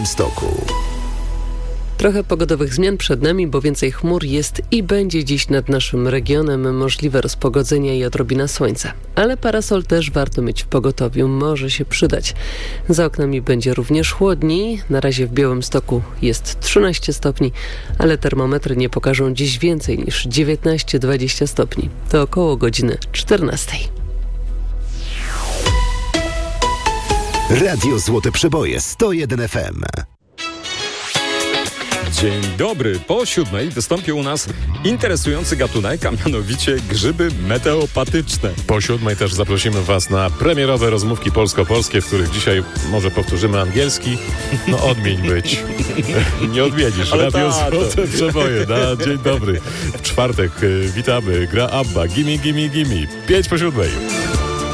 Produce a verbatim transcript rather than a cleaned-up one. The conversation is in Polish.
Stoku. Trochę pogodowych zmian przed nami, bo więcej chmur jest i będzie dziś nad naszym regionem, możliwe rozpogodzenia i odrobina słońca. Ale parasol też warto mieć w pogotowiu, może się przydać. Za oknami będzie również chłodniej. Na razie w Białymstoku jest trzynaście stopni, ale termometry nie pokażą dziś więcej niż dziewiętnaście dwadzieścia stopni. To około godziny czternastej. Radio Złote Przeboje sto jeden F M. Dzień dobry. Po siódmej wystąpił u nas interesujący gatunek, a mianowicie grzyby meteopatyczne. Po siódmej też zaprosimy Was na premierowe rozmówki polsko-polskie, w których dzisiaj może powtórzymy angielski. No odmień być. Nie odmienisz. Ale Radio tato. Złote Przeboje. Na dzień dobry. W czwartek y, witamy. Gra ABBA. Gimme, gimme, gimme. Pięć po siódmej.